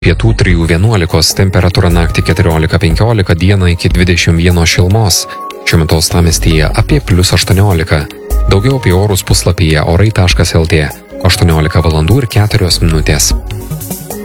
Pietų 3-11, temperatūra naktį 14-15, dieną iki 21 šilumos. Šiuo metu uostamiestyje apie +18. Daugiau apie orus puslapyje orai.lt. 18 valandų ir 4 minutės.